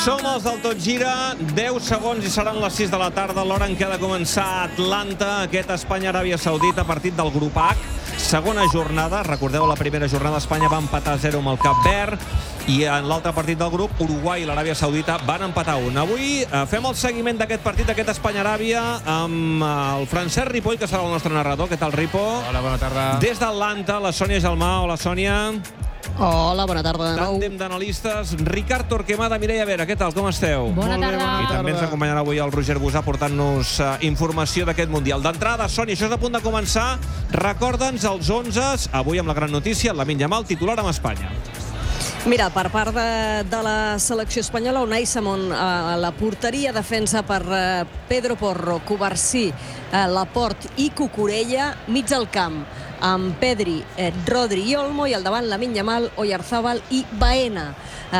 Som els del Tot Gira, 10 segons i seran les 6 de la tarda, l'hora en què ha de començar a Atlanta, aquest Espanya-Aràbia Saudita, partit del grup H, segona jornada. Recordeu, la primera jornada Espanya va empatar 0 amb el Cap Verd i en l'altre partit del grup, Uruguai i l'Aràbia Saudita van empatar 1. Avui fem el seguiment d'aquest partit, d'aquest Espanya-Aràbia, amb el Francesc Ripoll, que serà el nostre narrador. Què tal, Ripo? Hola, bona tarda. Des d'Atlanta, la Sònia Gelmà. Hola, Sònia. Hola, bona tarda de nou. Tàndem d'analistes, Ricard Torquemada, Mireia Vera, què tal, com esteu? Bona tarda. I també ens acompanyarà avui el Roger Busà portant-nos informació d'aquest Mundial. D'entrada, Sònia, això és a punt de començar. Recorda'ns els 11, avui amb la gran notícia, Lamine Yamal, titular amb Espanya. Mira, per part de la selecció espanyola, Unai Simón a la porteria, defensa per Pedro Porro, Covarsí, Laporte i Cucurella, mig del camp amb Pedri, Rodri i Olmo, i al davant Lamine Yamal, Oyarzabal i Baena.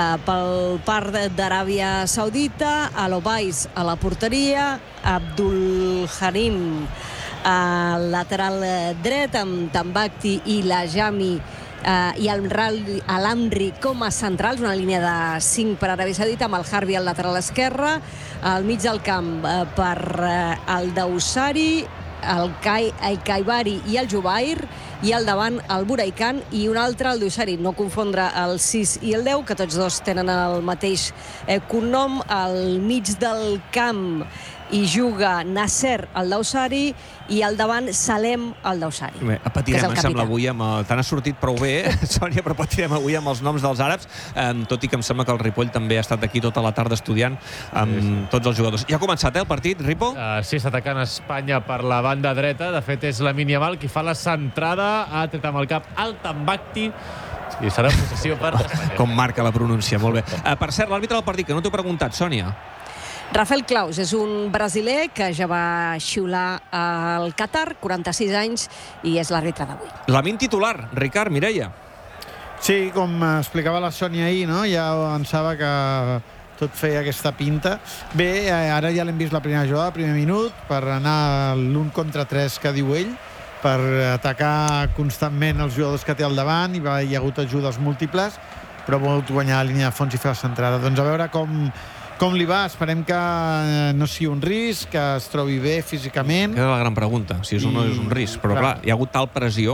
Pel part d'Aràbia Saudita, Alobais a la porteria, Abdul Harim al lateral dret, amb Tambakti i Lajami i Al-Amri com a centrals, una línia de 5 per Aràbia Saudita, amb el Harbi al lateral esquerre, al mig del camp per el Dausari, el Kaibari i el Jubair, i al davant el Buraikan i un altre, el Dausari, no confondre el 6 i el 10, que tots dos tenen el mateix cognom. Al mig del camp hi juga Nasser, el Dausari, i al davant Salem, el Dausari. Patirem, em sembla, avui amb el... T'han sortit prou bé, Sònia, però patirem avui amb els noms dels àrabs, tot i que em sembla que el Ripoll també ha estat aquí tota la tarda estudiant amb tots els jugadors. Ja ha començat, el partit, Ripo? Sí, està atacant Espanya per la banda dreta. De fet, és Lamine Yamal qui fa la centrada, ha tret amb el cap el Tambakti, i serà possessió per Espanya. Com marca la pronúncia, molt bé. Per cert, l'àrbitre del partit, que no t'ho he preguntat, Sònia. Rafael Claus és un brasiler que ja va xiular al Qatar, 46 anys, i és l'àrbitre d'avui. Lamine titular, Ricard, Mireia. Sí, com explicava la Sònia ahir, no? Ja avançava que tot feia aquesta pinta. Bé, ara ja l'hem vist la primera jugada, el primer minut, per anar l'1 contra 3 que diu ell, per atacar constantment els jugadors que té al davant, hi ha hagut ajudes múltiples, però ha volgut guanyar la línia de fons i fer la centrada. Doncs a veure com li va, esperem que no sigui un risc, que es trobi bé físicament. Era la gran pregunta, si és o no és un risc. Però clar, hi ha hagut tal pressió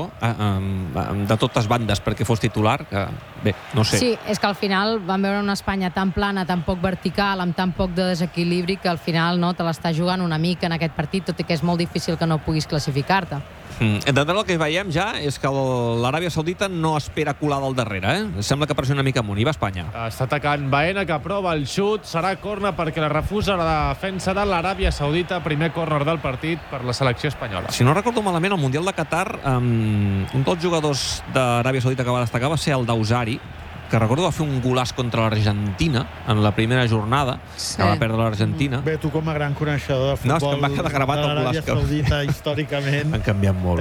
de totes bandes perquè fos titular que, bé, no sé. Sí, és que al final vam veure una Espanya tan plana, tan poc vertical, amb tan poc de desequilibri, que al final no te l'està jugant una mica en aquest partit, tot i que és molt difícil que no puguis classificar-te. D'entrada el que veiem ja és que l'Aràbia Saudita no espera colar del darrere, Sembla que pressiona una mica amunt, i va Espanya. Està atacant Baena, que prova el xut, serà córner perquè la refusa la defensa de l'Aràbia Saudita, primer córner del partit per la selecció espanyola. Si no recordo malament, al Mundial de Qatar, un dels jugadors d'Aràbia Saudita que va destacar va ser el Dausari, que recordo va fer un golaç contra l'Argentina en la primera jornada, que va perdre l'Argentina. Bé, tu com a gran coneixedor de futbol, no, és que em va quedar gravat el golaç. L'Aràbia Saudita, històricament... Han canviat molt.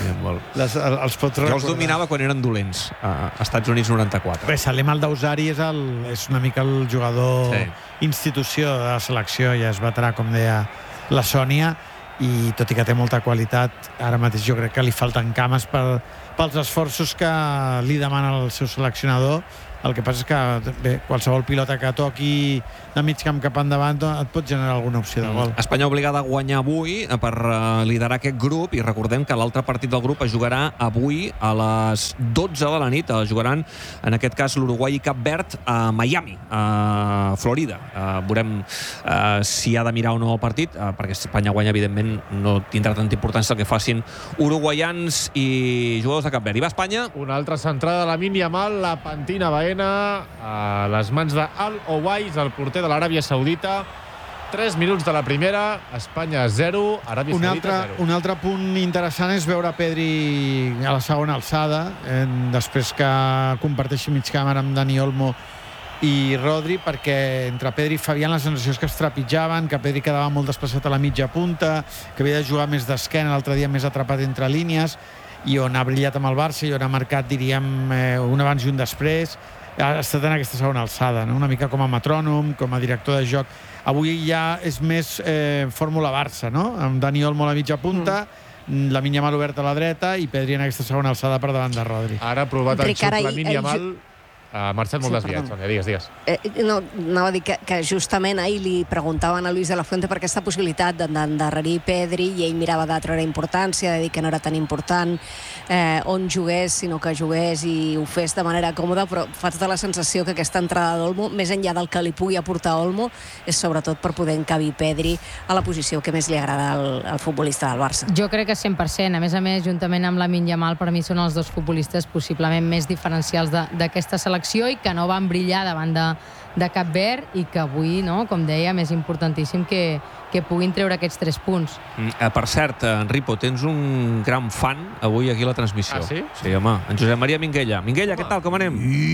Els pots recordar. Jo els dominava quan eren dolents, a Estats Units 94. Bé, Salem al-Dausari és una mica el jugador institució de la selecció, ja és veterà, com deia la Sònia, i tot i que té molta qualitat, ara mateix jo crec que li falten cames pels esforços que li demana el seu seleccionador. El que passa és que bé, qualsevol pilota que toqui de mig camp cap endavant et pot generar alguna opció de gol. Espanya obligada a guanyar avui per liderar aquest grup, i recordem que l'altre partit del grup es jugarà avui a les 12 de la nit. Es jugaran, en aquest cas, l'Uruguai i Cap Verd a Miami, a Florida. Veurem si ha de mirar o no el partit, perquè si Espanya guanya, evidentment, no tindrà tanta importància el que facin uruguaians i jugadors de Cap Verd. I va Espanya. Una altra centrada de Lamine Yamal, la pentina Baena a les mans d'Al-Owais, el porter de l'Aràbia Saudita. 3 minuts de la primera, Espanya 0, Aràbia Saudita 0. Un altre punt interessant és veure Pedri a la segona alçada, després que comparteixi mig càmera amb Dani Olmo i Rodri, perquè entre Pedri i Fabián les sensacions que es trepitjaven, que Pedri quedava molt desplaçat a la mitja punta, que havia de jugar més d'esquena, l'altre dia més atrapat entre línies, i on ha brillat amb el Barça i on ha marcat, diríem, un abans i un després. Ha estat en aquesta segona alçada, una mica com a metrònom, com a director de joc. Avui ja és més fórmula Barça, amb Dani Olmo a la mitja punta, Lamine Yamal obert a la dreta i Pedri en aquesta segona alçada per davant de Rodri. Ara ha provat el xut Lamine Yamal. Ha marxat molt desviat, Sònia. Digues. No, anava a dir que justament ahir li preguntaven a Luis de la Fuente per aquesta possibilitat d'endarrerir Pedri i ell mirava de treure importància, de dir que no era tan important on jugués, sinó que jugués i ho fes de manera còmoda, però fa tota la sensació que aquesta entrada d'Olmo, més enllà del que li pugui aportar Olmo, és sobretot per poder encabir Pedri a la posició que més li agrada al futbolista del Barça. Jo crec que 100%. A més, juntament amb Lamine Yamal, per mi són els dos futbolistes possiblement més diferencials d'aquesta selecció i que no van brillar davant de Cap Verd i que avui, no, com dèiem, és importantíssim que puguin treure aquests 3 punts. Per cert, Enrico, tens un gran fan avui aquí a la transmissió. Ah, sí? Sí, home, en Josep Maria Minguella. Minguella, què tal, com anem?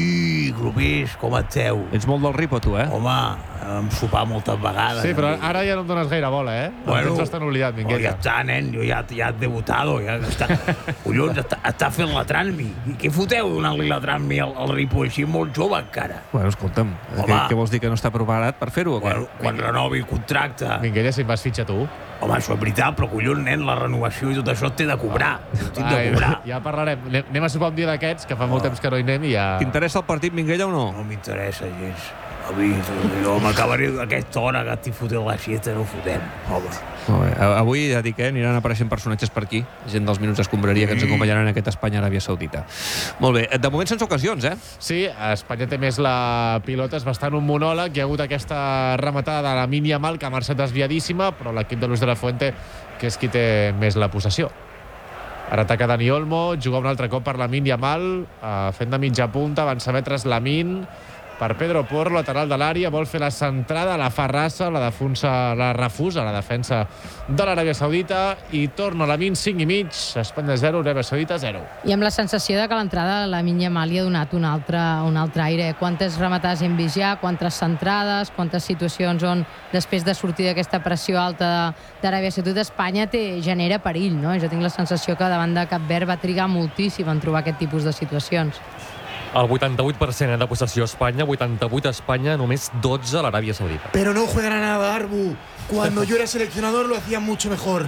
Grupís, com esteu? Ets molt del Ripo, tu, eh? Home, hem sopat moltes vegades. Sí, però ara ja no em dones gaire bola, eh? Bueno, Tens bastant oblidat, ja Minguella. està, nen, jo ja he debutado. Collons, està fent la transmi. I què foteu donant-li la transmi al Ripo així molt jove encara? Bueno, escolta'm, què vols dir, que no està preparat per fer-ho? Bueno, quan renovi el contracte... Minguella, si em vas fitxar tu. Home, això és veritat, però collons, nen, la renovació i tot això té de cobrar. Tinc de cobrar. Ja parlarem. Anem a sopar un dia d'aquests, que fa molt temps que no hi anem i ja... T'interessa el partit, Minguella, o no? No m'interessa gens. A mi, jo m'acabaré aquesta hora que estic fotent la siesta, no fotem. Home. Molt bé. Avui, ja dic, aniran apareixent personatges per aquí, gent dels minuts escombraria que ens acompanyaran en aquest Espanya-Aràbia Saudita. Molt bé, de moment sense ocasions, eh? Sí, Espanya té més la pilota, és bastant un monòleg. Hi ha hagut aquesta rematada de Lamine Yamal, que ha marxat desviadíssima, però l'equip de Luis de la Fuente, que és qui té més la possessió. Ara ataca Dani Olmo, juga un altre cop per Lamine Yamal, fent de mitja punta, avança metres Lamine, per Pedro Porro, lateral de l'àrea, vol fer la centrada, la fa rassa, la refusa la defensa de l'Aràbia Saudita i torna a Lamine, 5,5, Espanya 0, Aràbia Saudita 0. I amb la sensació de que l'entrada de Lamine Yamal li ha donat un altre aire. Quantes rematades hem vist ja, quantes centrades, quantes situacions on, després de sortir d'aquesta pressió alta d'Aràbia Saudita, Espanya genera perill, no? Jo tinc la sensació que davant de Cap Verd va trigar moltíssim en trobar aquest tipus de situacions. El 88% de possessió a Espanya, 88 a Espanya, només 12 a l'Aràbia Saudita. Pero no juegan a nada, Arbu. Cuando yo era seleccionador lo hacían mucho mejor.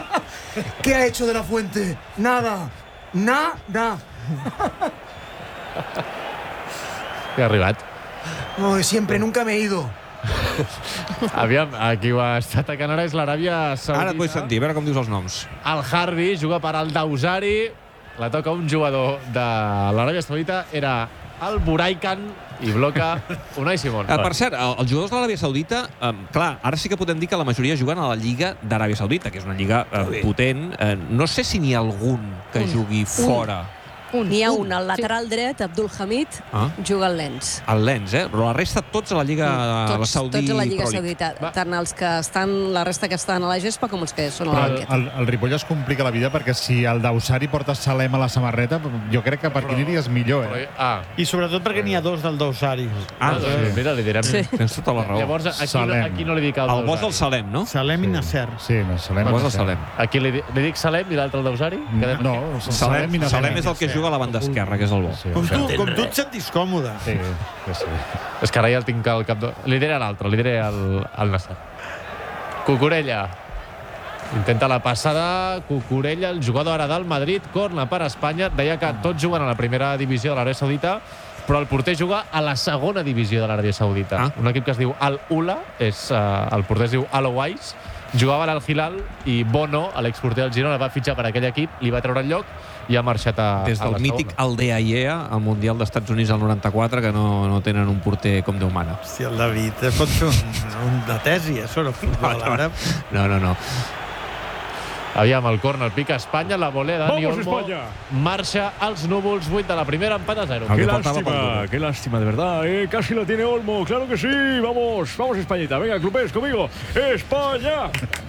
¿Qué ha hecho de la Fuente? Nada. Nada. Ja ha arribat. No, siempre, nunca me he ido. Aviam, aquí ho està atacant ara és l'Aràbia Saudita. Ara et vull sentir, a veure com dius els noms. El Harbi juga per al Dausari. La toca un jugador de l'Aràbia Saudita, era el Buraikan, i bloca Unai Simón. Per cert, els jugadors de l'Aràbia Saudita, clar, ara sí que podem dir que la majoria juguen a la Lliga d'Aràbia Saudita, que és una lliga potent. No sé si n'hi ha algun que jugui fora. N'hi ha un, al lateral dret, Abdul Hamid, juga al Lens. Al Lens, Però la resta tots a la Lliga Saudita. Tots a la Lliga Saudita. Tant els que estan, la resta que estan a la gespa com els que són a la banqueta. El Ripoll es complica la vida perquè si el Dausari porta Salem a la samarreta, jo crec que per quin aniries millor, I sobretot perquè n'hi ha 2 del Dausari. Mira, li direm. Tens tota la raó. Llavors, aquí no li dic el Dausari. El bos del Salem, no? Salem i Nasser. Sí, Salem. El bos del Salem. Aquí li dic Salem i l'altre el Dausari? No, Salem és el que juga a la banda esquerra, que és el bo. Com tu et sentis còmode. Sí. És que ara ja el tinc al cap de... Li diré a l'altre, li diré al Nasser. Cucurella. Intenta la passada. Cucurella, el jugador ara del Madrid. Corna per Espanya. Deia que tots juguen a la primera divisió de l'Aràbia Saudita, però el porter juga a la segona divisió de l'Aràbia Saudita. Un equip que es diu Al-Ula, el porter es diu Al-Owais, jugava a l'Al-Hilal i Bono, l'exporter del Girona, va fitxar per aquell equip, li va treure el lloc i ha marxat a des del mític Aldea Iea, al Mundial d'Estats Units al 94, que no tenen un porter com Déu mana. Hòstia, el David, pot fer una tesi sobre futbol àrab. No. Aviam, el córner pica Espanya, la volea de Dani Olmo marxa als núvols, 8 de la primera, empat a 0. Qué lástima, de verdad, casi lo tiene Olmo, claro que sí, vamos Españita, venga, clubes, conmigo, España.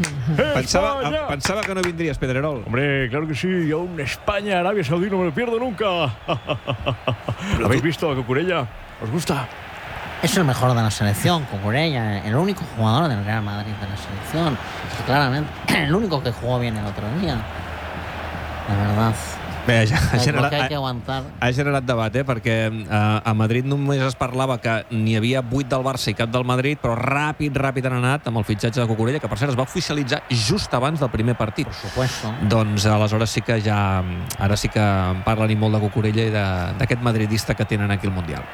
Pensaba que no vindries, Pedrerol. Hombre, claro que sí, yo un España-Arabia Saudí no me lo pierdo nunca. ¿Habéis visto a Cucurella? ¿Os gusta? Es el mejor de la selección, Cucurella, el único jugador del Real Madrid de la selección. Claramente, el único que jugó bien el otro día. De verdad. Bé, ha generat debat, perquè a Madrid només es parlava que n'hi havia 8 del Barça i cap del Madrid, però ràpid han anat amb el fitxatge de Cucurella, que per cert es va oficialitzar just abans del primer partit. Por supuesto. Doncs aleshores sí que ara sí que parlen i molt de Cucurella i d'aquest madridista que tenen aquí al Mundial.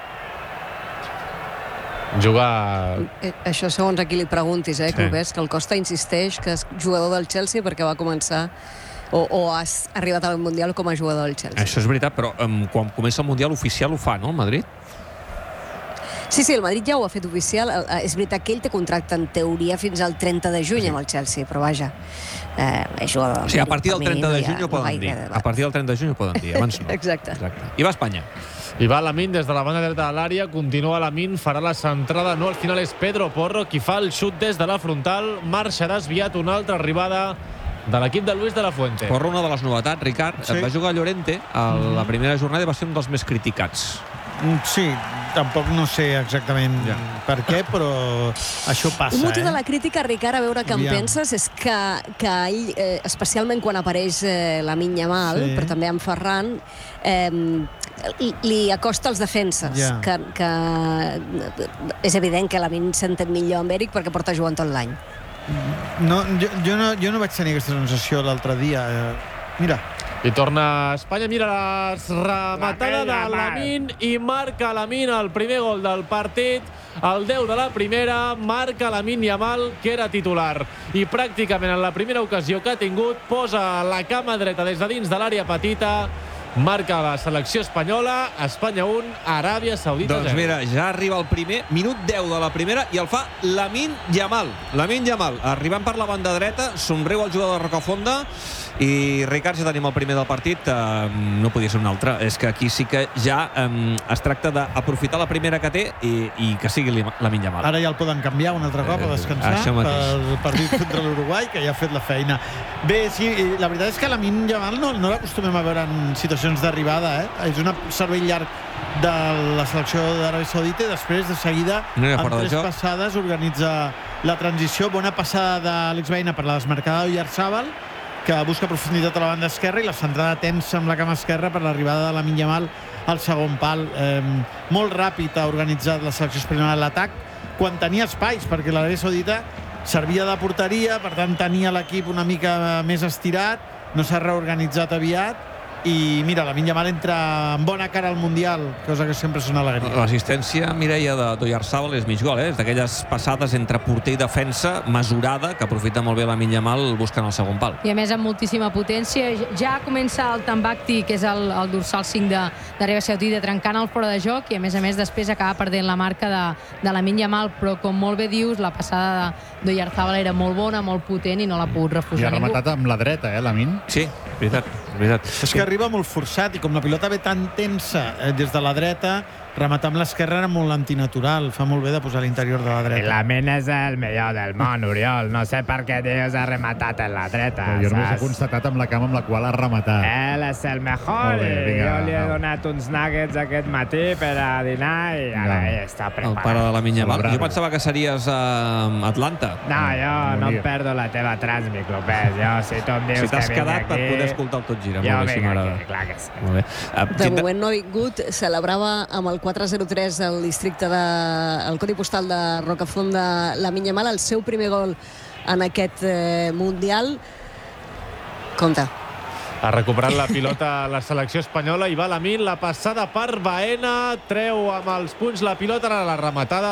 Jugar... Això segons a qui li preguntis, Clopés, que el Costa insisteix que és jugador del Chelsea perquè va començar o has arribat al Mundial com a jugador del Chelsea. Això és veritat, però quan comença el Mundial oficial ho fa, no, el Madrid? Sí, el Madrid ja ho ha fet oficial. És veritat que ell té contracte en teoria fins al 30 de juny amb el Chelsea, però vaja, és jugador. O sigui, a partir del 30 de juny ho poden dir. A partir del 30 de juny ho poden dir, abans no. Exacte. I va a Espanya. I va Lamine des de la banda dreta de l'àrea, continua Lamine, farà la centrada, no, al final és Pedro Porro qui fa el xut des de la frontal, marxa desviat, una altra arribada de l'equip de Luis de la Fuente. Porro, una de les novetats, Ricard, va jugar a Llorente a la primera jornada i va ser un dels més criticats. Sí, tampoc no sé exactament per què, però això passa. Un motiu de la crítica, Ricard, a veure què en penses, és que ell, especialment quan apareix Lamine Yamal, però també en Ferran, li acosta els defenses, que és evident que Lamine s'entén millor amb Eric perquè porta jugant tot l'any. Jo no vaig tenir aquesta sensació l'altre dia. Mira. I torna a Espanya, mira la rematada de Lamine i marca Lamine el primer gol del partit, el 10 de la primera, marca Lamine Yamal, que era titular. I pràcticament en la primera ocasió que ha tingut, posa la cama dreta des de dins de l'àrea petita, marca la selecció espanyola, Espanya 1, Aràbia Saudita 0. Doncs mira, ja arriba el primer, minut 10 de la primera, i el fa Lamine Yamal. Lamine Yamal, arribant per la banda dreta, somriu el jugador de Rocafonda, i Ricard, si tenim el primer del partit, no podia ser un altre. És que aquí sí que ja es tracta d'aprofitar la primera que té i que sigui Lamine Yamal. Ara ja el poden canviar un altre cop a descansar pel partit contra l'Uruguai, que ja ha fet la feina. Bé, sí, la veritat és que Lamine Yamal no l'acostumem a veure en situacions d'arribada, És un cervell llarg de la selecció d'Aràbia Saudita i després, de seguida, amb 3 passades, organitza la transició. Bona passada d'Àlex Baena per la desmarcada d'Oyarzabal, que busca profunditat a la banda esquerra, i la centrada tensa amb la cama esquerra per l'arribada de Lamine Yamal al segon pal. Molt ràpid ha organitzat la selecció espanyola l'atac quan tenia espais, perquè l'Aràbia Saudita servia de porteria, per tant tenia l'equip una mica més estirat, no s'ha reorganitzat aviat, i mira, Lamine Yamal entra amb bona cara al Mundial, cosa que sempre és una alegria. L'assistència, Mireia, d'Oyarzabal és mig gol, és d'aquelles passades entre porter i defensa, mesurada, que aprofita molt bé Lamine Yamal buscant el segon pal. I a més amb moltíssima potència. Ja comença el Tambakti, que és el dorsal 5 d'Aràbia Saudita, trencant el fora de joc, i a més després acaba perdent la marca de Lamine Yamal, però com molt bé dius, la passada d'Oyarzabal era molt bona, molt potent, i no l'ha pogut refusar ningú. I ha rematat amb la dreta, Lamine? Sí, veritat. És que arriba molt forçat, i com la pilota ve tan tensa des de la dreta, rematar amb l'esquerra era molt antinatural. Fa molt bé de posar l'interior de la dreta. Lamine és el millor del món, Oriol. No sé per què dius ha rematat en la dreta. Jo només he constatat amb la cama amb la qual ha rematat. Ell és el millor, i jo li he donat uns nuggets aquest matí per a dinar, i ara ell està preparat. El pare de Lamine Yamal. Jo pensava que series a Atlanta. No, jo no em perdo la teva transmi, Clopés. Jo, si tu em dius que vinc aquí... Si t'has quedat per poder escoltar el Tot Gira. Jo vinc aquí, clar que sí. De moment no ha vingut, celebrava amb el 403 al districte el codi postal de Rocafonda Lamine Yamal, el seu primer gol en aquest Mundial. Compte. Ha recuperat la pilota la selecció espanyola, i va Lamine, la passada per Baena, treu amb els punys la pilota, la rematada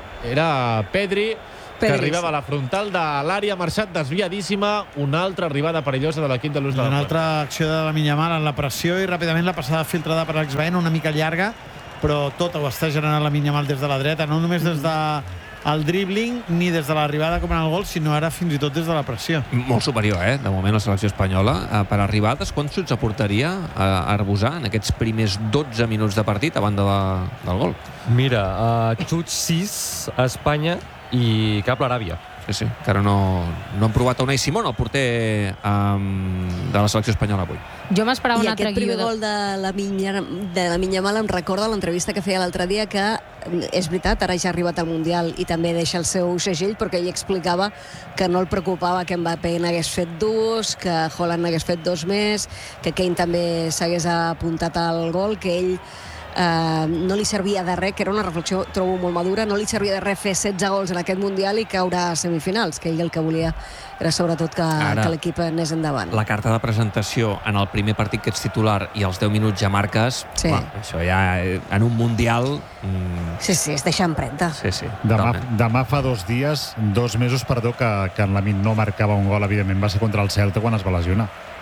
era Pedri, que arribava a la frontal de l'àrea, ha marxat desviadíssima, una altra arribada perillosa de l'equip de l'Ús de la Una altra acció de Lamine Yamal en la pressió, i ràpidament la passada filtrada per Àlex Baena, una mica llarga, però tot ho està generant Lamine Yamal des de la dreta, no només des del dribbling ni des de l'arribada com en el gol, sinó ara fins i tot des de la pressió. Molt superior, de moment, la selecció espanyola. Per arribades, quants xuts aportaria a Arbusà en aquests primers 12 minuts de partit a banda del gol? Mira, xuts 6 a Espanya i cap l'Aràbia. sí. Encara no han provat a Unai Simón, el porter de la selecció espanyola avui. Jo m'esperava un altre guió. I aquest primer gol de la Yamal em recorda l'entrevista que feia l'altre dia, que és veritat, ara ja ha arribat al Mundial i també deixa el seu segell, perquè ell explicava que no el preocupava que Mbappé n'hagués fet 2, que Haaland n'hagués fet 2 més, que Kane també s'hagués apuntat al gol, que ell no li servia de res, que era una reflexió, trobo, molt madura, no li servia de res fer 16 gols en aquest Mundial i caure a semifinals, que ell el que volia era sobretot que l'equip anés endavant. La carta de presentació en el primer partit que ets titular i als 10 minuts ja marques, això ja en un Mundial... Sí, es deixa empremta. Sí. Demà fa 2 dies, 2 mesos, perdó, que en Lamine no marcava un gol, evidentment va ser contra el Celta quan es va lesionar.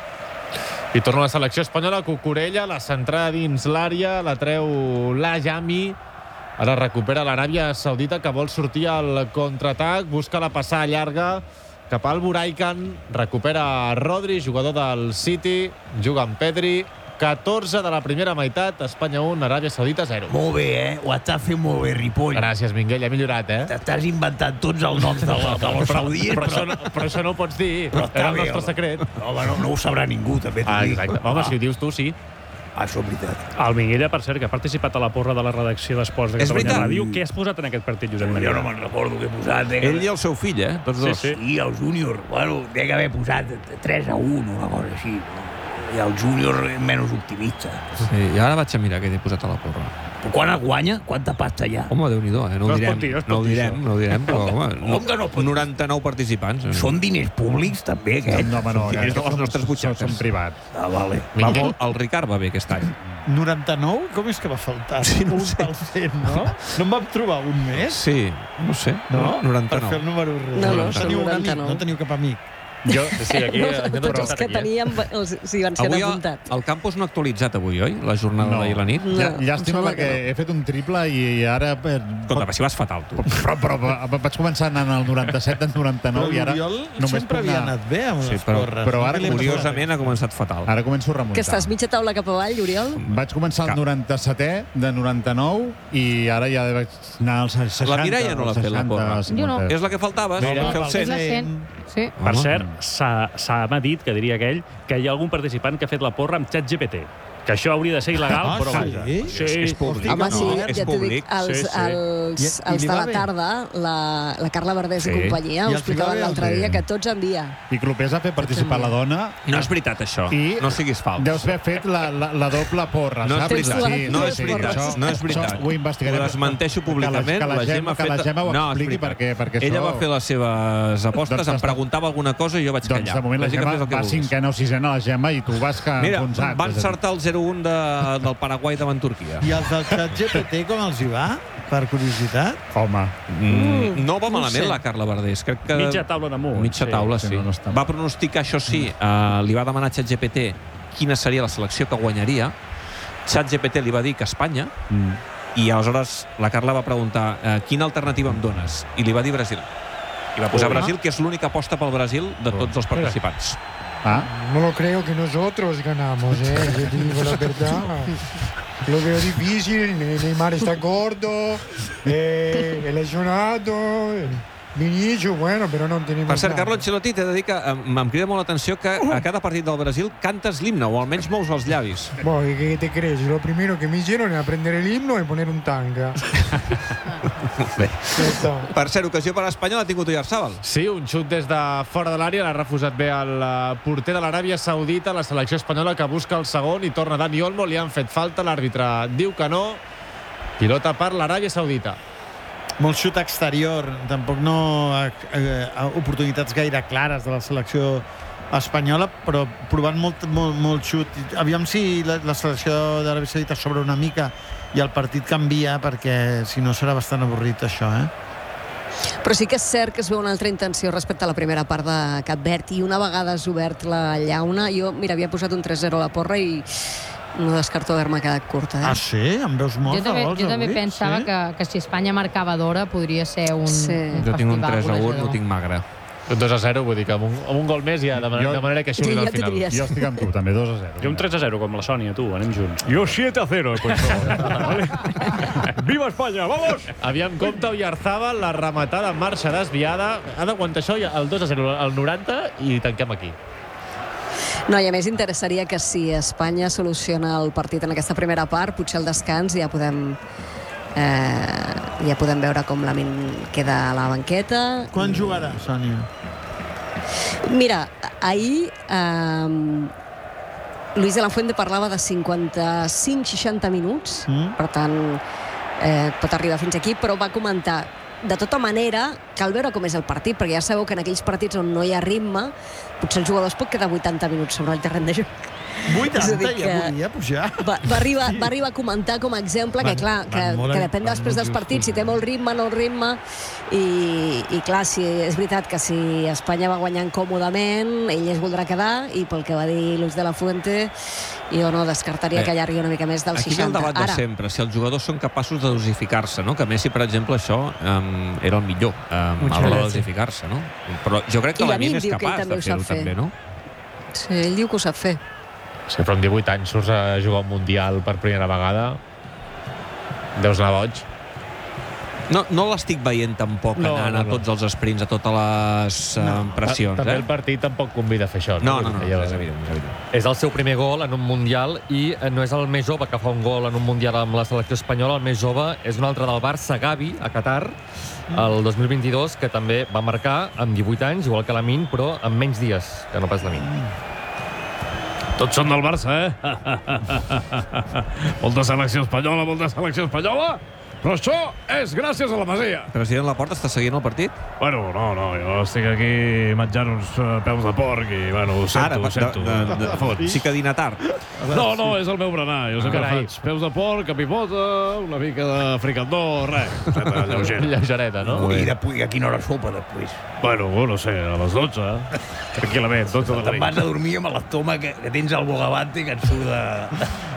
I torna la selecció espanyola, Cucurella, la centrada dins l'àrea, la treu la Jami, ara recupera l'Aràbia Saudita, que vol sortir al contraatac, busca la passada llarga cap al Buraikan, recupera Rodri, jugador del City, juga amb Pedri, 14 de la primera meitat, Espanya 1, Aràbia Saudita 0. Molt bé, Ho estàs fent molt bé, Ripoll. Gràcies, Minguell, ha millorat, T'estàs inventant tots els noms dels saudis. Però això no ho pots dir, era el nostre secret. Home, no ho sabrà ningú, també t'ho dic. Exacte. Home, si ho dius tu, sí. Això és veritat. El Minguella, per cert, que ha participat a la porra de la redacció d'Esports de Catalunya Ràdio. Què has posat en aquest partit, Josep Maria? Jo no me'n recordo què he posat. Ell i el seu fill, tots dos. Sí, el júnior. Bueno, té que haver posat 3-1, una cosa així. I el júnior menys optimista. Sí, i ara vaig a mirar què t'he posat a la porra. Però quan es guanya? Quanta pasta hi ha? Home, Déu-n'hi-do, no ho direm, però home, 99 participants. Són diners públics, també, aquests? No, diners de les nostres butxaques. Són privats. Vale. El Ricard va bé aquest any. 99? Com és que va faltar? Sí, no sé. No en vam trobar un més? Sí, no sé. No? 99. Per fer el número res. No teniu cap amic. Jo, sí, aquí... Tots els que teníem van ser apuntats. El campus no ha actualitzat avui, oi? La jornada d'ahir a la nit? Llàstima perquè he fet un triple i ara... Escolta, si vas fatal, tu. Però vaig començar anant al 97, al 99 i ara... L'Oriol sempre havia anat bé amb les porres. Però ara, curiosament, ha començat fatal. Ara començo a remuntar. Que estàs mitja taula cap avall, Oriol? Vaig començar al 97, de 99, i ara ja vaig anar als 60. La Mireia no l'ha fet, la porra. Jo no. És la que faltava, fer el 100. Sí. Per cert, s'ha dit, que diria aquell, que hi ha algun participant que ha fet la porra amb ChatGPT. Que això hauria de ser il·legal, però vaja. És públic. Home, sí, ja t'ho dic, els de la tarda, la Carla Verdés i companyia, ho explicaven l'altre dia, que tots envia. I Clopés ha fet participar la dona. No és veritat, això. No siguis fals. Deus haver fet la doble porra, saps? No és veritat. No és veritat. Ho investigaré. Ho desmenteixo públicament. Que la Gemma ho expliqui, perquè ella va fer les seves apostes, em preguntava alguna cosa i jo vaig callar. Doncs de moment la Gemma va 5a o 6a la Gemma i tu vas que enfonsat. Van encertar el 0-1 del Paraguai davant Turquia. I els del ChatGPT com els hi va? Per curiositat? Home. No va malament la Carla Verdés. Crec que... Mitja taula damunt. Mitja taula, sí. Va pronosticar, això sí, li va demanar a ChatGPT quina seria la selecció que guanyaria. ChatGPT li va dir que Espanya, i aleshores la Carla va preguntar quina alternativa em dones? I li va dir Brasil. I va posar Brasil, que és l'única aposta pel Brasil de tots els participants. No lo creo que nosotros ganamos, yo te digo la verdad. Lo veo difícil, Neymar está gordo, lesionado, Vinicius, bueno, però no tenim... Per cert, Carlo Ancelotti, t'he de dir que em crida molt l'atenció que a cada partit del Brasil cantes l'himne, o almenys mous els llavis. Bueno, ¿qué te crees? Lo primero que me hicieron es aprender el himno y poner un tanga. Bé. Per cert, ocasió per l'Espanyol ha tingut Oyarzabal. Sí, un xut des de fora de l'àrea, l'ha refusat bé el porter de l'Aràbia Saudita, la selecció espanyola que busca el segon i torna Dani Olmo, li han fet falta, l'àrbitre diu que no, pilota per l'Aràbia Saudita. Molt xut exterior, tampoc no oportunitats gaire clares de la selecció espanyola, però provant molt xut. Aviam si la selecció d'Aràbia Saudita s'obre una mica i el partit canvia, perquè si no serà bastant avorrit això, Però sí que és cert que es veu una altra intenció respecte a la primera part de Cap Verd, i una vegada has obert la llauna, jo, mira, havia posat un 3-0 a la porra i no descarto haver-me quedat curta. Ah, sí? Em veus molt de gols? Jo també pensava que si Espanya marcava d'hora podria ser un Jo tinc un 3-1, no tinc magre. 2-0, vull dir que amb un gol més ja de manera que xiulin al final. Jo estic amb tu, també, 2-0. Jo un 3-0, com la Sònia, tu, anem junts. Jo 7-0 he puesto. ¿Vale? ¡Viva España, vamos! Aviam, compta Oyarzábal, la rematada en marxa desviada. Ha d'aguantar això el 2-0 al 90 i tanquem aquí. No, i a més interessaria que si Espanya soluciona el partit en aquesta primera part, potser al descans ja podem veure com Lamín queda a la banqueta. Quan jugarà, Sònia? Mira, ahir Luis de la Fuente parlava de 55-60 minuts, per tant pot arribar fins aquí, però va comentar: de tota manera, cal veure com és el partit, perquè ja sabeu que en aquells partits on no hi ha ritme, potser el jugador es pot quedar 80 minuts sobre el terreny de joc. 80 ja volia pujar. Va arribar a comentar com a exemple que, clar, que depèn després dels partits, si té molt ritme, no ritme, i clar, si és veritat que si Espanya va guanyant còmodament, ell es voldrà quedar, i pel que va dir Luis de la Fuente, jo no descartaria que allargui una mica més del 60. Aquí hi ha el debat de sempre, si els jugadors són capaços de dosificar-se, no? Que Messi, per exemple, això era el millor a l'hora de dosificar-se, no? Però jo crec que Lamín és capaç de fer-ho també, no? Sí, ell diu que ho sap fer. Sí, però amb 18 anys surts a jugar un Mundial per primera vegada. Deus anar boig. No l'estic veient tampoc anant a tots els sprints, a totes les pressions. També el partit tampoc convida a fer això. No, és evident. És el seu primer gol en un Mundial i no és el més jove que fa un gol en un Mundial amb la selecció espanyola. El més jove és un altre del Barça, Gavi, a Qatar, el 2022, que també va marcar amb 18 anys, igual que Lamín, però amb menys dies que no pas Lamín. Tots són del Barça, Molta selecció espanyola, però això és gràcies a la Masia. President Laporta, està seguint el partit? Bueno, no, jo estic aquí menjant uns peus de porc i, bueno, ho sento. Sí que dina tard. No, és el meu berenar. Jo sempre faig peus de porc, capipota, una mica de fricandó, res. Lleugereta, no? I a quina hora sopa, després? Bueno, no sé, a les 12. Tranquil·lament, 12 de la nit. Te'n vas a dormir amb l'estómac que tens al bogavante que et suda...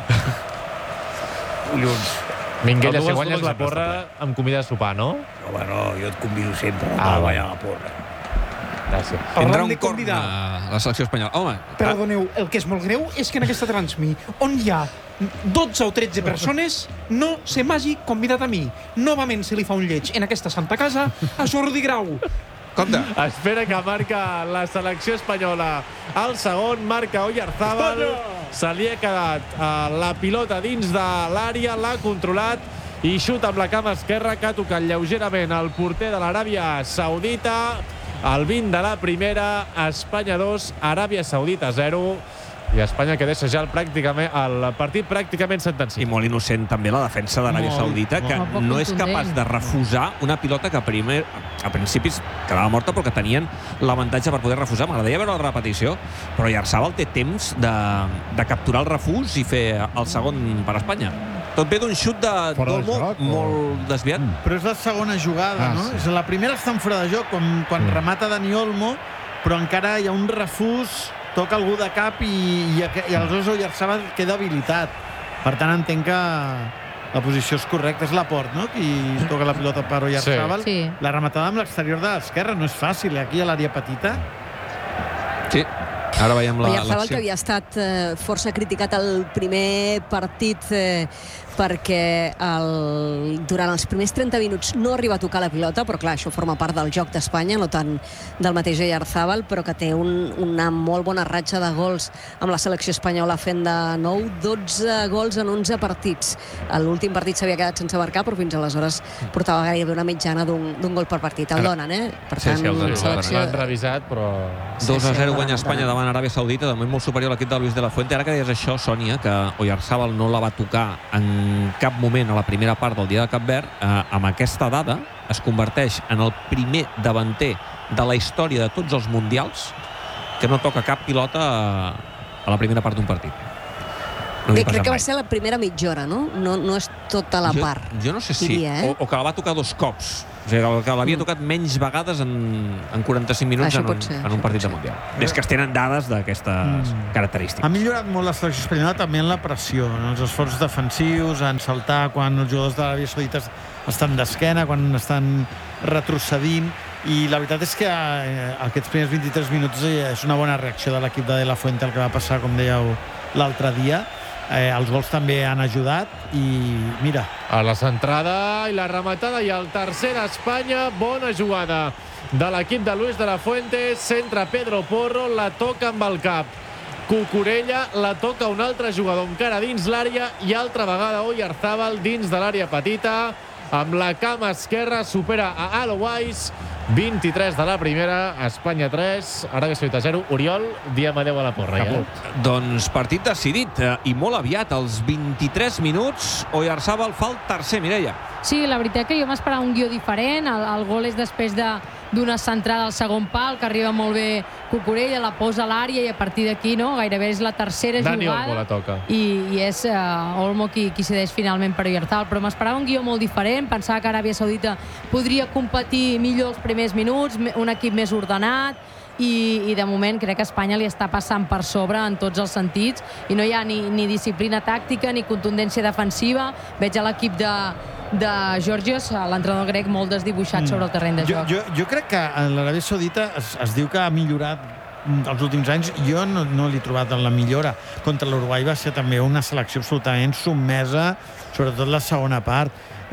Collons. Minguella, si guanyes la porra, em convida a sopar, no? Home, no, jo et convido sempre a guanyar la porra. Gràcies. Tindrà un corn a la selecció espanyola. Home, perdoneu, el que és molt greu és que en aquesta transmi, on hi ha 12 o 13 persones, no se m'hagi convidat a mi. Novament se li fa un lleig en aquesta santa casa a Jordi Grau. Compte. Espera que marca la selecció espanyola. El segon marca Oyarzábal. Se li ha quedat la pilota dins de l'àrea, l'ha controlat i xuta amb la cama esquerra, que ha tocat lleugerament el porter de l'Aràbia Saudita. El 20 de la primera, Espanya 2, Aràbia Saudita 0. I Espanya que deixa ja el partit pràcticament sentenciat. I molt innocent també la defensa d'Aràbia Saudita, que no és capaç de refusar una pilota que a principis quedava morta, però que tenien l'avantatge per poder refusar. M'agradaria veure la repetició, però Oyarzábal té temps de capturar el refús i fer el segon per Espanya. Tot ve d'un xut d'Olmo molt desviat. Però és la segona jugada, no? Sí. La primera està en fora de joc, quan remata Dani Olmo, però encara hi ha un refús, toca algú de cap i aleshores Oyarzábal queda habilitat. Per tant, entenc que la posició és correcta. És Laporte, no?, qui toca la pilota per Oyarzábal. Sí. La rematada amb l'exterior de l'esquerra no és fàcil, aquí a l'àrea petita. Sí. Ara veiem Oyarzábal, l'acció. que havia estat força criticat al primer partit perquè durant els primers 30 minuts no arriba a tocar la pilota, però clar, això forma part del joc d'Espanya, no tant del mateix Oyarzábal, però que té una molt bona ratxa de gols amb la selecció espanyola, fent de 12 gols en 11 partits. L'últim partit s'havia quedat sense marcar, però fins aleshores portava gairebé una mitjana d'un gol per partit. El donen, Per tant, selecció... L'han revisat, però... 2-0 guanya Espanya davant Aràbia Saudita, de moment molt superior a l'equip de Luis de la Fuente. Ara que deies això, Sònia, que Oyarzábal no la va tocar en cap moment a la primera part del dia de Cap Verd, amb aquesta dada es converteix en el primer davanter de la història de tots els mundials que no toca cap pilota a la primera part d'un partit. Bé, crec que va ser la primera mitja hora, no? No és tota la part. Jo no sé si... Diria, o que la va tocar 2 cops. O sigui, que l'havia tocat menys vegades en 45 minuts en un partit de Mundial. Des que es tenen dades d'aquestes característiques. Ha millorat molt la selecció espanyola també en la pressió, en els esforços defensius, en saltar quan els jugadors de l'Aràbia Saudita estan d'esquena, quan estan retrocedint. I la veritat és que aquests primers 23 minuts és una bona reacció de l'equip de la Fuente, el que va passar, com dèieu, l'altre dia. Els gols també han ajudat i mira. A la centrada i la rematada i el tercer d'Espanya. Bona jugada de l'equip de Luis de la Fuente. Centra Pedro Porro, la toca amb el cap Cucurella, la toca un altre jugador encara dins l'àrea i altra vegada Oyarzábal dins de l'àrea petita. Amb la cama esquerra supera a Alois. 23 de la primera, Espanya 3, Aràbia Saudita 0. Oriol, diem adeu a la porra. Doncs partit decidit i molt aviat, als 23 minuts, Oyarzábal fa el tercer, Mireia. Sí, la veritat que jo m'esperava un guió diferent. El gol és després d'una centrada al segon pal, que arriba molt bé Cucurella, la posa a l'àrea i a partir d'aquí gairebé és la tercera Dani jugada. Olmo la toca. I és Olmo qui cedeix finalment per Oyarzábal, però m'esperava un guió molt diferent. Pensava que Aràbia Saudita podria competir millor els primers minuts, un equip més ordenat, i de moment crec que Espanya li està passant per sobre en tots els sentits i no hi ha ni disciplina tàctica ni contundència defensiva. Veig a l'equip de Georgios, l'entrenador grec, molt desdibuixat sobre el terreny de joc. Jo crec que l'Aràbia Saudita es diu que ha millorat els últims anys. Jo no l'he trobat en la millora. Contra l'Uruguai va ser també una selecció absolutament submesa, sobretot la segona part.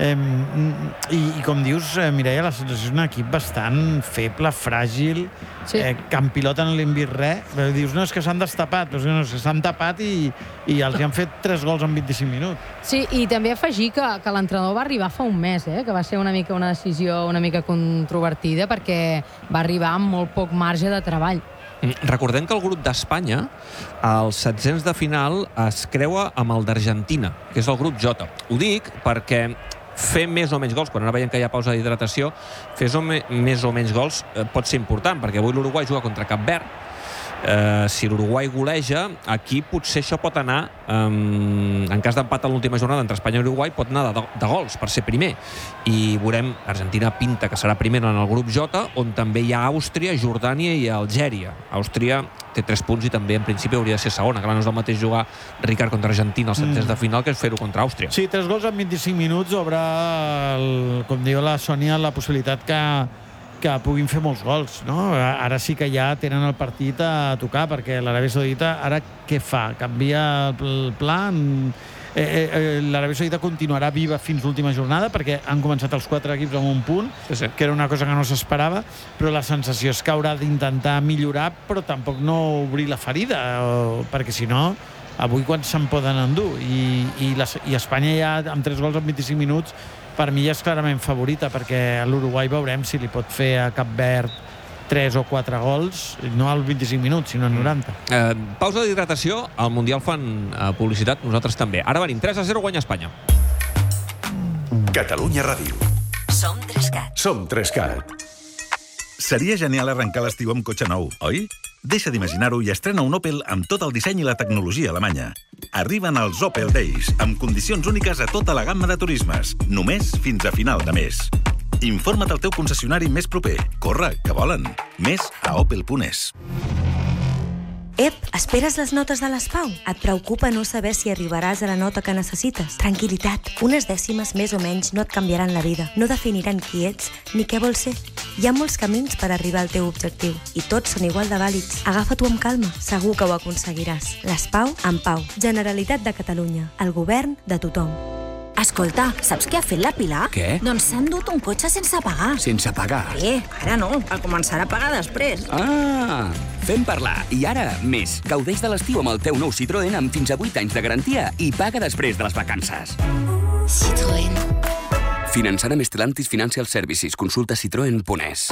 I com dius, Mireia, la sensació és un equip bastant feble, fràgil, que en pilota no li han vist res. Dius, no, és que s'han destapat, però no, és que s'han tapat i els han fet 3 gols en 25 minuts. Sí, i també afegir que l'entrenador va arribar fa un mes, que va ser una decisió una mica controvertida perquè va arribar amb molt poc marge de treball. Recordem que el grup d'Espanya, als setzents de final, es creua amb el d'Argentina, que és el grup J. Ho dic perquè fer més o menys gols, quan ara veiem que hi ha pausa d'hidratació, fer més o menys gols pot ser important, perquè avui l'Uruguai juga contra Cap Verd. Si l'Uruguai goleja, aquí potser això pot anar, en cas d'empat a l'última jornada entre Espanya i Uruguai, pot anar de gols per ser primer. I veurem, Argentina pinta que serà primera en el grup J, on també hi ha Àustria, Jordània i Algèria. Àustria té 3 punts i també en principi hauria de ser segona. Clar, no és el mateix jugar Ricard contra Argentina als setzents de final que és fer-ho contra Àustria. Sí, 3 gols en 25 minuts obre, com diu la Sònia, la possibilitat que puguin fer molts gols, no? Ara sí que ja tenen el partit a tocar, perquè l'Aràbia Saudita ara què fa? Canvia el pla? L'Aràbia Saudita continuarà viva fins l'última jornada, perquè han començat els 4 equips amb un punt, que era una cosa que no s'esperava, però la sensació és que haurà d'intentar millorar, però tampoc no obrir la ferida, perquè si no, avui quan se'n poden endur? I Espanya ja, amb 3 gols en 25 minuts, per mi ja és clarament favorita, perquè a l'Uruguai veurem si li pot fer a Cap Verd 3 o 4 gols, no als 25 minuts, sinó als 90. Pausa d'hidratació, al Mundial fan publicitat, nosaltres també. Ara venim, 3-0 guanya Espanya. Catalunya Ràdio. Som 3CAT. Som 3CAT. Seria genial arrencar l'estiu amb cotxe nou, oi? Deixa d'imaginar-ho i estrena un Opel amb tot el disseny i la tecnologia alemanya. Arriben els Opel Days, amb condicions úniques a tota la gamma de turismes, només fins a final de mes. Informa't al teu concessionari més proper. Corre, que volen. Més a opel.es. Ep, esperes les notes de les Pau? Et preocupa no saber si arribaràs a la nota que necessites? Tranquil·litat, unes dècimes més o menys no et canviaran la vida, no definiran qui ets ni què vols ser. Hi ha molts camins per arribar al teu objectiu i tots són igual de vàlids. Agafa-t'ho amb calma, segur que ho aconseguiràs. Les Pau en Pau. Generalitat de Catalunya, el govern de tothom. Escolta, saps què ha fet la Pilar? Què? Doncs s'ha endut un cotxe sense pagar. Sense pagar? Ara no, el començarà a pagar després. Ah, fem parlar. I ara, més. Gaudeix de l'estiu amb el teu nou Citroën amb fins a 8 anys de garantia i paga després de les vacances. Citroën. Finançant amb Stellantis Financial Services. Consulta citroen.es.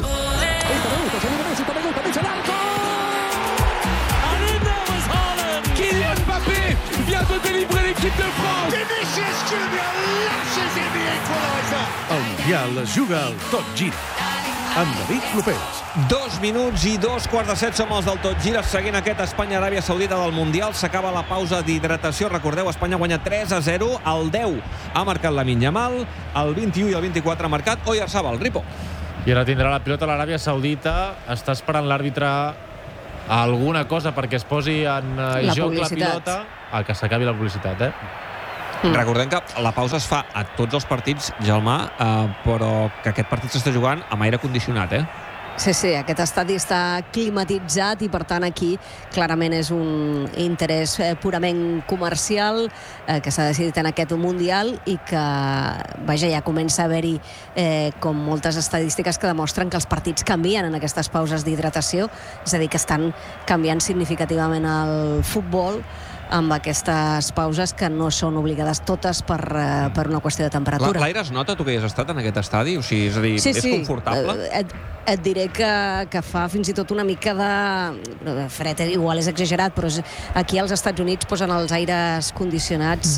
Kylian Mbappé vient de délivrer l'équipe de France. Vinicius Junior lashes in the equalizer. El Mundial es juga al Tot Gira. Amb David Clopés. 2 minuts i 2:15 som els del Tot Gira, seguint aquest Espanya-Aràbia Saudita del Mundial. S'acaba la pausa d'hidratació. Recordeu, Espanya guanya 3-0. El 10 ha marcat Lamine Yamal, el 21 i el 24 ha marcat Oyarzábal. Ripo. I ara tindrà la pilota l'Aràbia Saudita. Està esperant l'àrbitre alguna cosa perquè es posi en joc la pilota. Que s'acabi la publicitat, Recordem que la pausa es fa a tots els partits, Gelmà, però que aquest partit s'està jugant amb aire condicionat, Sí, aquest estadi està climatitzat i, per tant, aquí clarament és un interès purament comercial que s'ha decidit en aquest Mundial i que, vaja, ja comença a haver-hi com moltes estadístiques que demostren que els partits canvien en aquestes pauses d'hidratació, és a dir, que estan canviant significativament el futbol amb aquestes pauses que no són obligades totes per una qüestió de temperatura. L'aire es nota, tu que hi has estat en aquest estadi? O sigui, és a dir, és confortable? Et diré que fa fins i tot una mica de fred, igual és exagerat, però aquí als Estats Units posen els aires condicionats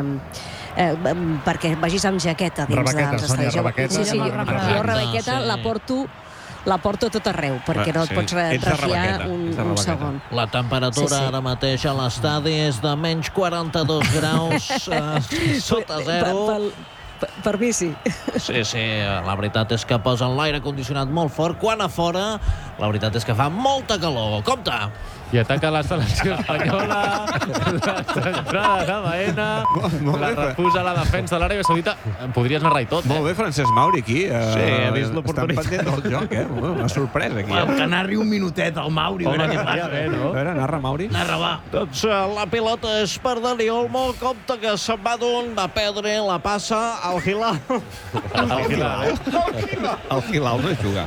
perquè vagis amb jaqueta dins dels estadis. Jo rebequeta la porto tot arreu, perquè no et pots refiar un segon. La temperatura ara mateix a l'estadi és de menys 42 graus sota zero. Per mi sí. Sí, la veritat és que posen l'aire condicionat molt fort, quan a fora la veritat és que fa molta calor. Compte! I ataca la selecció espanyola, la centrada de Baena, la refusa la defensa de l'Aràbia Saudita. Podries narrar-hi tot, Molt bé, Francesc Mauri, aquí. Sí, he vist l'oportunitat. Estan pendent del joc, una sorpresa aquí. Que narri un minutet al Mauri. Home, que faria bé, no? A veure, narra, Mauri. Narra, va. Doncs la pilota és per Dani Olmo, compte que se'n va d'un, va perdre, la passa al Hilal. Al Hilal, El Hilal no juga.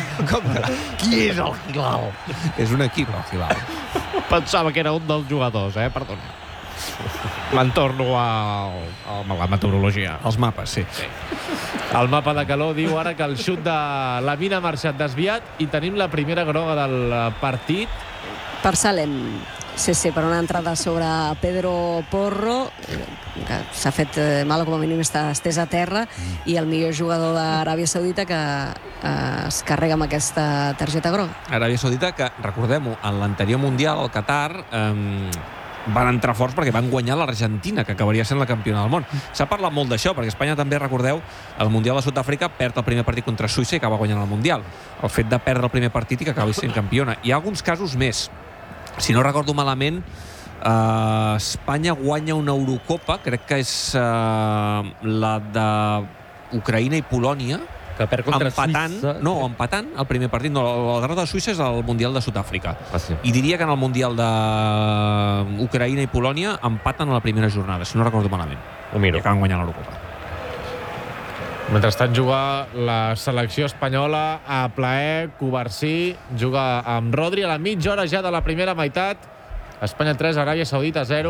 Qui és el Hilal? És un equip, el Hilal. Pensava que era un dels jugadors, perdona. Me'n torno a la meteorologia. Els mapes, sí. El mapa de calor diu ara que el xut de Lamine ha marxat desviat i tenim la primera groga del partit. Per Salem. Sí, per una entrada sobre Pedro Porro, que s'ha fet mal, com a mínim està estès a terra, i el millor jugador d'Aràbia Saudita que es carrega amb aquesta targeta groga. Aràbia Saudita, que, recordem-ho, en l'anterior Mundial, al Qatar, van entrar forts perquè van guanyar l'Argentina, que acabaria sent la campiona del món. S'ha parlat molt d'això, perquè Espanya també, recordeu, el Mundial de Sud-àfrica perd el primer partit contra Suïssa i acaba guanyant el Mundial. El fet de perdre el primer partit i que acabi sent campiona. Hi ha alguns casos més. Si no recordo malament, Espanya guanya una Eurocopa, crec que és la d'Ucraïna i Polònia, que perd contra Suïssa. Empatant el primer partit. No, la derrota de Suïssa és el Mundial de Sud-àfrica. Sí. I diria que en el Mundial d'Ucraïna i Polònia empaten a la primera jornada, si no recordo malament. Ho miro. I acaben guanyant l'Eurocopa. Mentrestant juga la selecció espanyola a plaer. Covarsí juga amb Rodri a la mitja hora ja de la primera meitat. Espanya 3, Aràbia Saudita 0.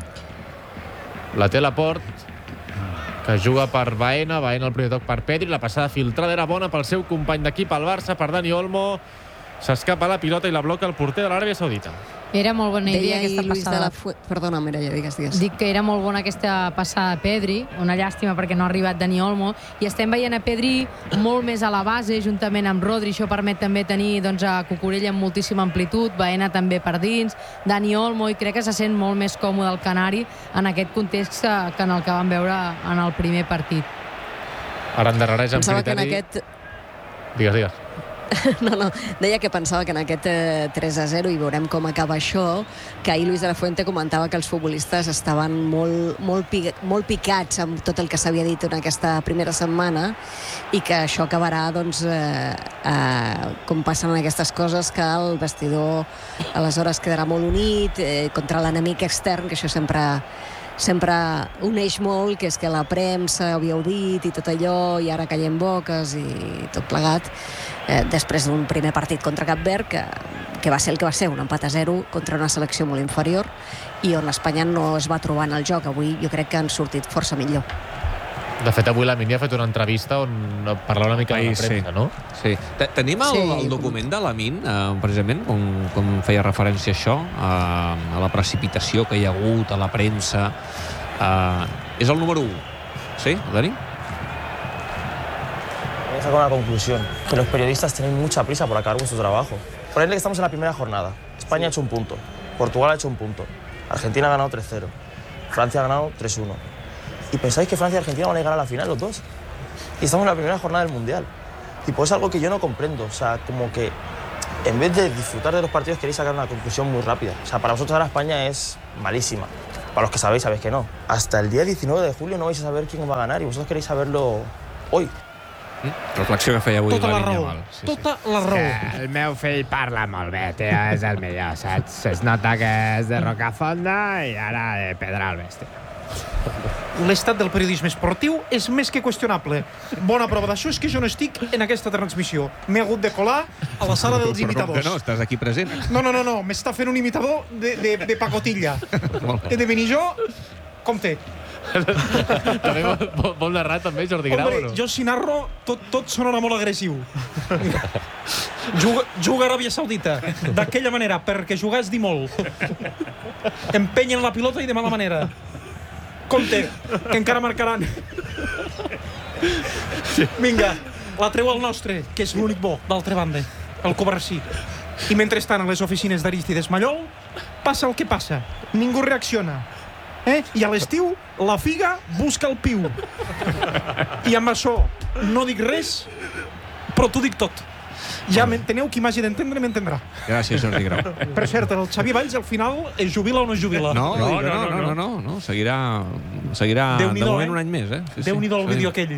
La té Laporte, que juga per Baena el primer toc per Pedri. La passada filtrada era bona pel seu company d'equip al Barça, per Dani Olmo. S'escapa la pilota i la bloca el porter de l'Aràbia Saudita. Era molt bona idea aquesta passada. Perdona, Mireia, digues. Dic que era molt bona aquesta passada a Pedri, una llàstima perquè no ha arribat Dani Olmo, i estem veient a Pedri molt més a la base, juntament amb Rodri. Això permet també tenir a Cucurella amb moltíssima amplitud, Baena també per dins, Dani Olmo, i crec que se sent molt més còmode el canari en aquest context que en el que vam veure en el primer partit. Ara endarrereix amb Pensava criteri. que en aquest... Digues. No, deia que pensava que en aquest 3-0, i veurem com acaba això, que ahir Luis de la Fuente comentava que els futbolistes estaven molt picats amb tot el que s'havia dit en aquesta primera setmana, i que això acabarà, com passen en aquestes coses, que el vestidor aleshores quedarà molt unit contra l'enemic extern, que això sempre uneix molt, que és que la premsa havíeu dit i tot allò, i ara callem boques i tot plegat, després d'un primer partit contra Cap Verd que va ser el que va ser, un empat a 0 contra una selecció molt inferior, i on Espanya no es va trobar en el joc. Avui jo crec que han sortit força millor. De fet, avui la Mini ha fet una entrevista on parla una mica de la premsa, no? Sí. Tenim el document de l'Amin, precisament, com feia referència a això, a la precipitació que hi ha hagut, a la premsa. És el número 1. ¿Sí, Dani? Voy a sacar una conclusión, que los periodistas tienen mucha prisa por acabar con su trabajo. Ponedle que estamos en la primera jornada. España ha hecho un punto, Portugal ha hecho un punto, Argentina ha ganado 3-0, Francia ha ganado 3-1. ¿Y pensáis que Francia y Argentina van a llegar a la final los dos? Y estamos en la primera jornada del Mundial. Tipo, es algo que yo no comprendo. O sea, como que en vez de disfrutar de los partidos queréis sacar una conclusión muy rápida. O sea, para vosotros ahora España es malísima. Para los que sabéis que no. Hasta el día 19 de julio no vais a saber quién va a ganar y vosotros queréis saberlo hoy. Reflexió que feia avui Tota la Lamine raó. Yamal. Tota la raó. El meu fill parla molt bé, tio, és el millor, saps? Es nota que és de Rocafonda i ara de Pedralbes, tio. L'estat del periodisme esportiu és més que qüestionable. Bona prova d'això és que jo no estic en aquesta transmissió. M'he hagut de colar a la sala dels imitadors. Però com que no, estàs aquí present. No, m'està fent un imitador de pacotilla. He de venir jo, compte. També vol narrar també Jordi Grau, Hombre, o no? jo si narro, tot sonarà molt agressiu. Juga Aràbia Saudita d'aquella manera, perquè jugar és dir molt. Empenyen la pilota i de mala manera. Compte, que encara marcaran. Vinga, la treu el nostre, que és l'únic bo, d'altra banda, el Covarsí. I mentrestant, a les oficines d'Aristides Mallol, passa el que passa. Ningú reacciona. I a l'estiu, la figa busca el piu. I amb això no dic res, però t'ho dic tot. Ja m'enteneu, qui m'hagi d'entendre m'entendrà. Gràcies, Jordi Grau. Per cert, el Xavi Valls al final es jubila o no es jubila? No. Seguirà de moment un any més, Déu-n'hi-do el vídeo aquell.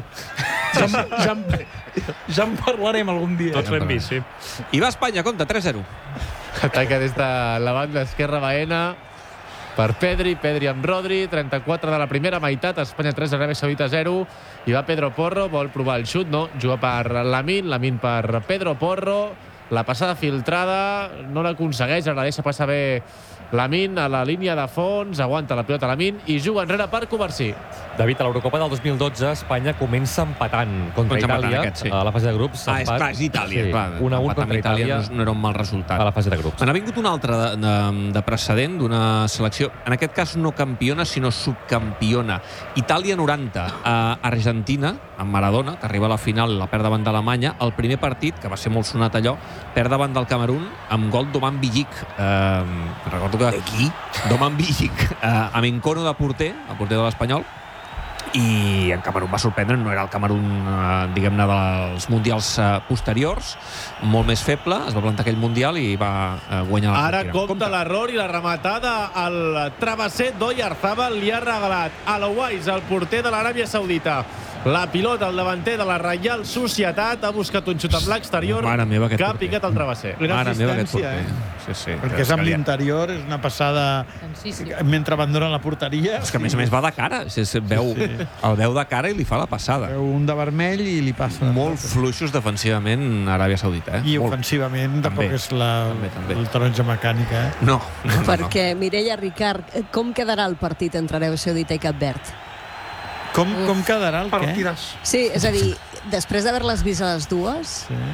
Ja en parlarem algun dia. Tots l'hem vist, sí. I va Espanya, compte, 3-0. Ataca des de la banda esquerra Baena per Pedri amb Rodri, 34 de la primera meitat, Espanya 3, Aràbia Saudita 0, i va Pedro Porro, vol provar el xut, no, juga per Lamine per Pedro Porro, la passada filtrada, no l'aconsegueix, ara la deixa passar bé Lamine a la línia de fons, aguanta la pilota Lamine i juga enrere per Covarsí. David, a l'Eurocopa del 2012 Espanya comença empatant contra Itàlia a la fase de grups. És Itàlia, sí, clar. 1-1 contra Itàlia no era un mal resultat. A la fase de grups. N'ha vingut un altre de precedent d'una selecció, en aquest cas no campiona, sinó subcampiona. Itàlia 90, Argentina, amb Maradona, que arriba a la final i la perd davant d'Alemanya. El primer partit, que va ser molt sonat allò, perd davant del Camerun amb gol d'Oman Billik. Recordo que... Aquí? D'Oman Billik. Amb Encono de porter, el porter de l'Espanyol, i en Camerun va sorprendre, no era el Camerun diguem-ne dels mundials posteriors, molt més feble, es va plantar aquell mundial i va guanyar la Ara compta l'error i la rematada al travesser d'Oyarzabal li ha regalat a l'Ouais, el porter de l'Aràbia Saudita. La pilota, el davanter de la Reial Societat, ha buscat un xut amb l'exterior que ha picat el travesser. Mare meva, aquest porter. Sí. Perquè és amb l'interior, és una passada mentre abandona la porteria. És que a més va de cara, el veu de cara i li fa la passada. Veu un de vermell i li passa. Molt fluixos defensivament Aràbia Saudita. I ofensivament tampoc és el taronja mecànica. No. Perquè, Mireia Ricard, com quedarà el partit entre Aràbia Saudita i Cap Verd? Com quedarà el què? Sí, és a dir, després d'haver-les vist a les dues,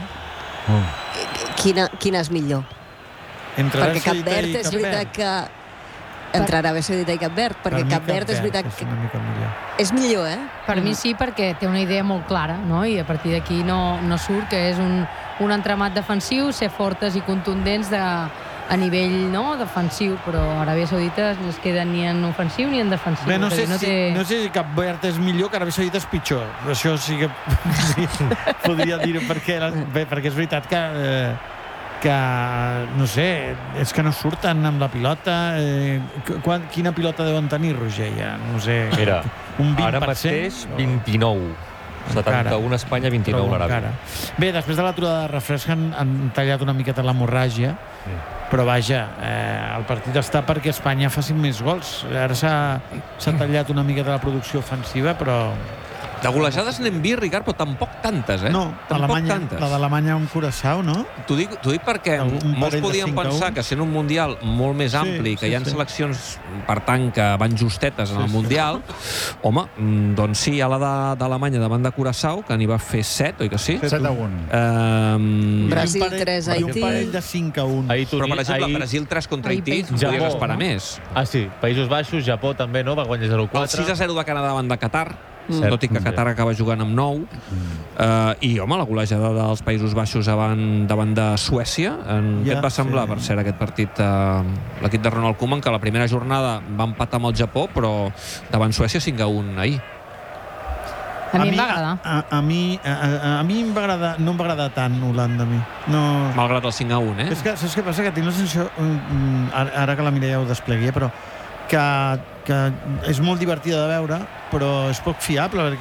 quina és millor? Perquè Cap Verd és veritat que... Entre Aràbia Saudita i Cap Verd, perquè Cap Verd és veritat que... És millor, Per mi sí, perquè té una idea molt clara, no? I a partir d'aquí no surt, que és un entramat defensiu, ser fortes i contundents a nivell defensiu, però Aràbia Saudita no es queda ni en ofensiu ni en defensiu. Bé, no sé si Cap Verd és millor, que Aràbia Saudita és pitjor. Això sí que podria dir-ho, perquè és veritat que no sé, és que no surten amb la pilota. Quina pilota deuen tenir, Roger? Ja, no sé, mira, un 20%? Ara mateix 29. 71 Espanya, 29 l'Aràbia. Bé, després de l'aturada de refresc han tallat una miqueta l'hemorràgia, però vaja, el partit està perquè Espanya faci més gols. Ara s'ha tallat una miqueta la producció ofensiva, però... De golejades n'hem vist, Ricard, però tampoc tantes, No, la d'Alemanya un Curaçao, no? T'ho dic perquè molts podien pensar que sent un mundial molt més ampli, que hi ha seleccions, per tant, que van justetes en el mundial, home, doncs sí, hi ha la d'Alemanya davant de Curaçao, que n'hi va fer 7, oi que sí? 7-1. Brasil 3, Haití. I un parell de 5-1. Però, per exemple, Brasil 3 contra Haití, podies esperar més. Ah, sí, Països Baixos, Japó també, no? Va guanyar 0-4. El 6-0 de Canadà davant de Qatar, tot i que Qatar acaba jugant amb 9, i home, la golejada dels Països Baixos davant de Suècia. Què et va semblar, per cert, aquest partit, l'equip de Ronald Koeman, que la primera jornada va empatar amb el Japó, però davant Suècia 5-1 ahir? A mi em va agradar. A mi em va agradar, no em va agradar tant Holanda, a mi. Malgrat el 5-1, És que, saps què passa? Que tinc la sensació, ara que la Mireia ho desplegui, però que és molt divertida de veure, però és poc fiable,